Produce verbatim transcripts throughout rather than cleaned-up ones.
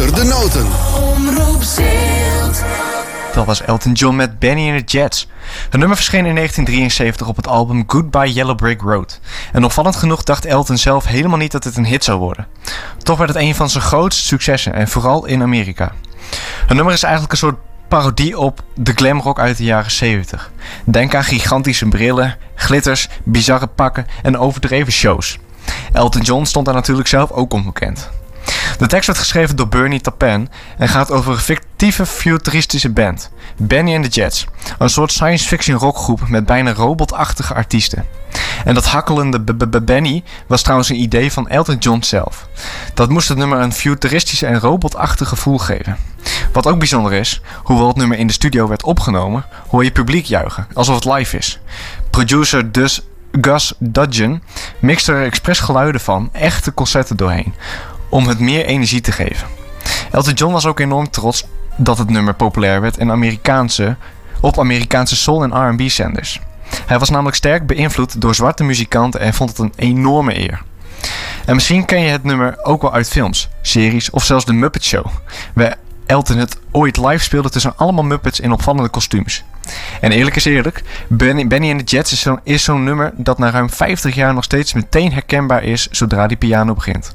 Achter de noten. Omroep Zilt. Dat was Elton John met Benny and the Jets. Het nummer verscheen in negentien drieënzeventig op het album Goodbye Yellow Brick Road. En opvallend genoeg dacht Elton zelf helemaal niet dat het een hit zou worden. Toch werd het een van zijn grootste successen en vooral in Amerika. Het nummer is eigenlijk een soort parodie op de glamrock uit de jaren zeventig. Denk aan gigantische brillen, glitters, bizarre pakken en overdreven shows. Elton John stond daar natuurlijk zelf ook onbekend. De tekst werd geschreven door Bernie Taupin en gaat over een fictieve futuristische band, Benny and the Jets, een soort science fiction rockgroep met bijna robotachtige artiesten. En dat hakkelende Benny was trouwens een idee van Elton John zelf. Dat moest het nummer een futuristische en robotachtig gevoel geven. Wat ook bijzonder is, hoewel het nummer in de studio werd opgenomen, hoor je publiek juichen, alsof het live is. Producer dus Gus Dudgeon mixte er expres geluiden van, echte concerten doorheen, om het meer energie te geven. Elton John was ook enorm trots dat het nummer populair werd in Amerikaanse, op Amerikaanse soul- en R en B-zenders. Hij was namelijk sterk beïnvloed door zwarte muzikanten en vond het een enorme eer. En misschien ken je het nummer ook wel uit films, series of zelfs de Muppet Show, waar Elton het ooit live speelde tussen allemaal Muppets in opvallende kostuums. En eerlijk is eerlijk, Benny, Benny and the Jets is, zo, is zo'n nummer dat na ruim vijftig jaar nog steeds meteen herkenbaar is zodra die piano begint.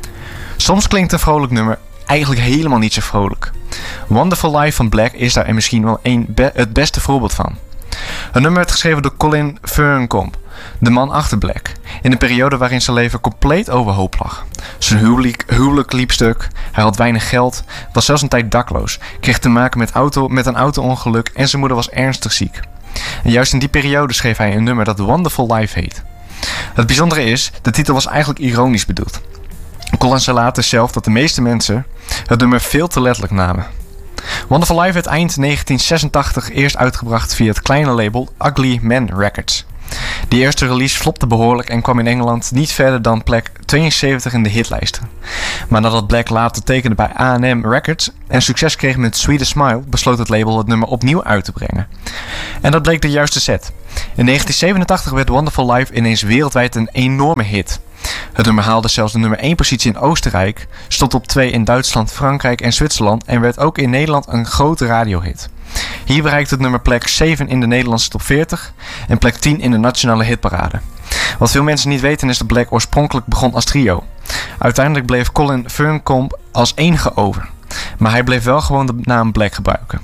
Soms klinkt een vrolijk nummer eigenlijk helemaal niet zo vrolijk. Wonderful Life van Black is daar en misschien wel een be- het beste voorbeeld van. Het nummer werd geschreven door Colin Firncombe, de man achter Black, in een periode waarin zijn leven compleet overhoop lag. Zijn huwelijk, huwelijk liep stuk, hij had weinig geld, was zelfs een tijd dakloos, kreeg te maken met, auto, met een auto-ongeluk en zijn moeder was ernstig ziek. En juist in die periode schreef hij een nummer dat Wonderful Life heet. Het bijzondere is, de titel was eigenlijk ironisch bedoeld. Colin zei later zelf dat de meeste mensen het nummer veel te letterlijk namen. Wonderful Life werd eind negentien zesentachtig eerst uitgebracht via het kleine label Ugly Man Records. Die eerste release flopte behoorlijk en kwam in Engeland niet verder dan plek tweeënzeventig in de hitlijsten. Maar nadat Black later tekende bij A en M Records en succes kreeg met Sweet a Smile, besloot het label het nummer opnieuw uit te brengen. En dat bleek de juiste set. In negentien zevenentachtig werd Wonderful Life ineens wereldwijd een enorme hit. Het nummer haalde zelfs de nummer één positie in Oostenrijk, stond op twee in Duitsland, Frankrijk en Zwitserland en werd ook in Nederland een grote radiohit. Hier bereikte het nummer plek zeven in de Nederlandse top veertig en plek tien in de nationale hitparade. Wat veel mensen niet weten is dat Black oorspronkelijk begon als trio. Uiteindelijk bleef Colin Firncombe als enige over, maar hij bleef wel gewoon de naam Black gebruiken.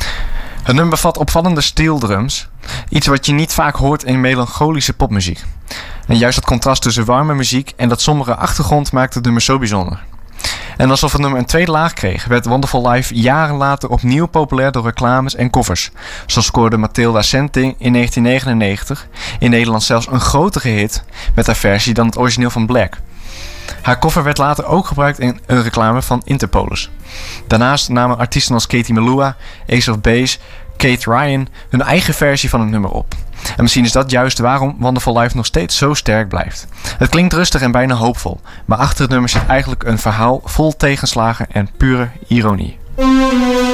Het nummer bevat opvallende steel drums, iets wat je niet vaak hoort in melancholische popmuziek. En juist het contrast tussen warme muziek en dat sombere achtergrond maakt het nummer zo bijzonder. En alsof het nummer een tweede laag kreeg, werd Wonderful Life jaren later opnieuw populair door reclames en covers. Zo scoorde Matilda Senting in negentien negenennegentig in Nederland zelfs een grotere hit met haar versie dan het origineel van Black. Haar cover werd later ook gebruikt in een reclame van Interpolis. Daarnaast namen artiesten als Katie Melua, Ace of Base, Kate Ryan hun eigen versie van het nummer op. En misschien is dat juist waarom Wonderful Life nog steeds zo sterk blijft. Het klinkt rustig en bijna hoopvol, maar achter het nummer zit eigenlijk een verhaal vol tegenslagen en pure ironie.